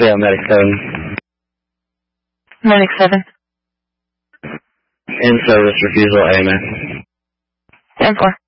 Vail, Medic 7. Medic 7. In service, refusal AMA. 10-4.